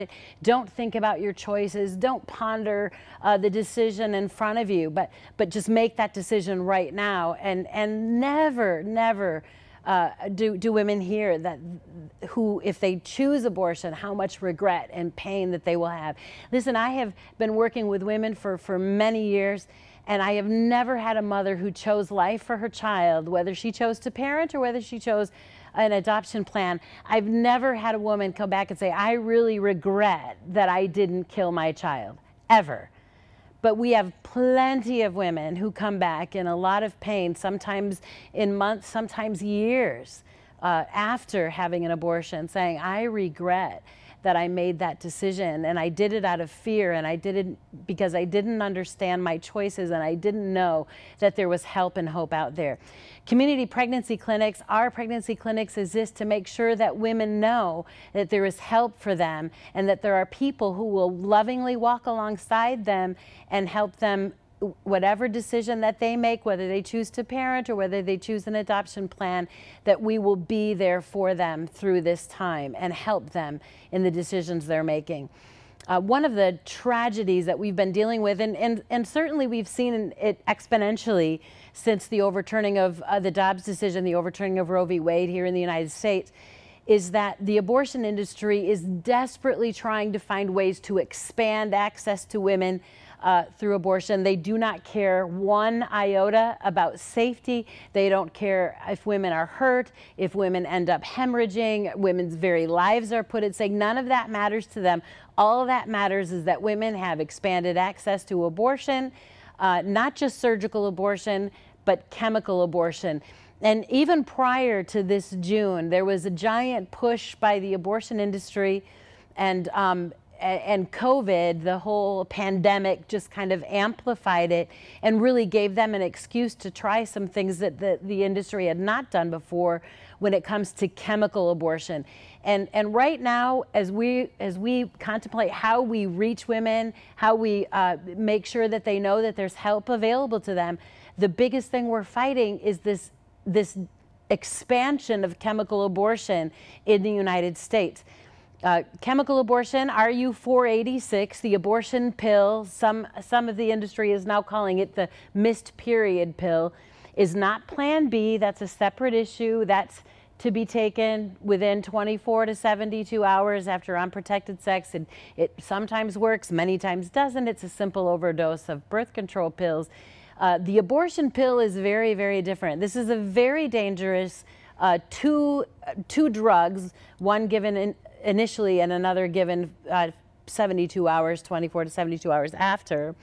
Don't think about your choices. Don't ponder the decision in front of you, but just make that decision right now. And never do women hear that who, if they choose abortion, how much regret and pain that they will have. Listen, I have been working with women for many years, and I have never had a mother who chose life for her child, whether she chose to parent or whether she chose an adoption plan. I've never had a woman come back and say, I really regret that I didn't kill my child, ever. But we have plenty of women who come back in a lot of pain, sometimes in months, sometimes years after having an abortion, saying, I regret that I made that decision, and I did it out of fear, and I did it because I didn't understand my choices, and I didn't know that there was help and hope out there. Community pregnancy clinics, our pregnancy clinics exist to make sure that women know that there is help for them and that there are people who will lovingly walk alongside them and help them whatever decision that they make, whether they choose to parent or whether they choose an adoption plan, that we will be there for them through this time and help them in the decisions they're making. One of the tragedies that we've been dealing with, and certainly we've seen it exponentially since the overturning of the Dobbs decision, the overturning of Roe v. Wade here in the United States, is that the abortion industry is desperately trying to find ways to expand access to women through abortion. They do not care one iota about safety. They don't care if women are hurt, if women end up hemorrhaging, women's very lives are put at stake. None of that matters to them. All that matters is that women have expanded access to abortion, not just surgical abortion, but chemical abortion. And even prior to this June, there was a giant push by the abortion industry, and COVID, the whole pandemic, just kind of amplified it and really gave them an excuse to try some things that the industry had not done before when it comes to chemical abortion. And right now, as we contemplate how we reach women, how we make sure that they know that there's help available to them, the biggest thing we're fighting is this expansion of chemical abortion in the United States. Chemical abortion, RU486, the abortion pill, some of the industry is now calling it the missed period pill, is not Plan B. That's a separate issue. That's to be taken within 24 to 72 hours after unprotected sex. It sometimes works, many times doesn't. It's a simple overdose of birth control pills. The abortion pill is very, very different. This is a very dangerous two drugs, one given initially and another given 72 hours, 24 to 72 hours after.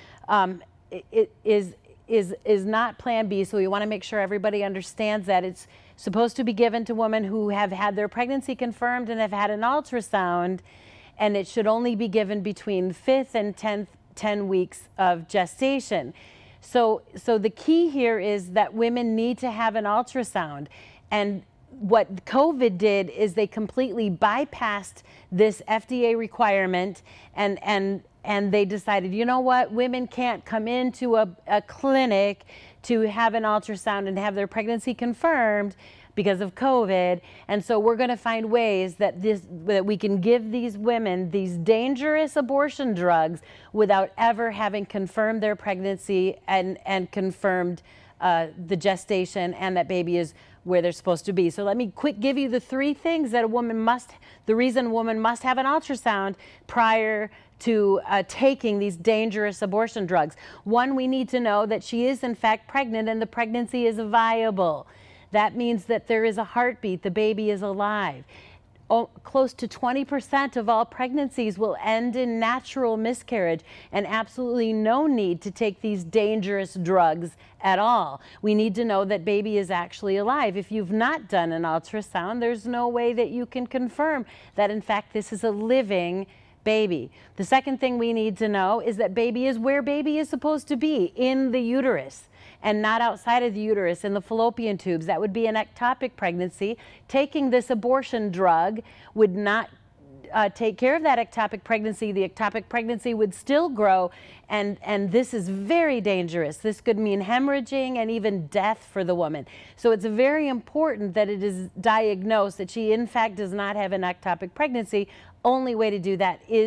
It is not Plan B, so we want to make sure everybody understands that. It's supposed to be given to women who have had their pregnancy confirmed and have had an ultrasound, and it should only be given between 5th and 10 weeks of gestation. So the key here is that women need to have an ultrasound. And what COVID did is they completely bypassed this FDA requirement, and they decided, you know what, women can't come into a clinic to have an ultrasound and have their pregnancy confirmed because of COVID. And so we're going to find ways that we can give these women these dangerous abortion drugs without ever having confirmed their pregnancy and confirmed the gestation and that baby is where they're supposed to be. So let me give you the three things that the reason a woman must have an ultrasound prior to taking these dangerous abortion drugs. One, we need to know that she is in fact pregnant and the pregnancy is viable. That means that there is a heartbeat, the baby is alive. Close to 20% of all pregnancies will end in natural miscarriage, and absolutely no need to take these dangerous drugs at all. We need to know that baby is actually alive. If you've not done an ultrasound, there's no way that you can confirm that in fact this is a living baby. The second thing we need to know is that baby is where baby is supposed to be, in the uterus, and not outside of the uterus, in the fallopian tubes. That would be an ectopic pregnancy. Taking this abortion drug would not take care of that ectopic pregnancy. The ectopic pregnancy would still grow, and this is very dangerous. This could mean hemorrhaging and even death for the woman. So it's very important that it is diagnosed that she in fact does not have an ectopic pregnancy. only way to do that is